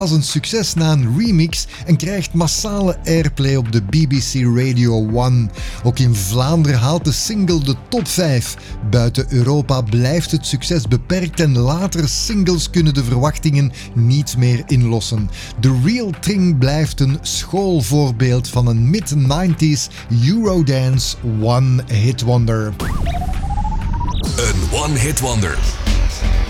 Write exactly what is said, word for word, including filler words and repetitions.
als een succes na een remix en krijgt massale airplay op de B B C Radio one. Ook in Vlaanderen haalt de single de top vijf. Buiten Europa blijft het succes beperkt en latere singles kunnen de verwachtingen niet meer inlossen. The Real Thing blijft een schoolvoorbeeld van een mid-nineties Eurodance one-hit wonder. Een one-hit wonder.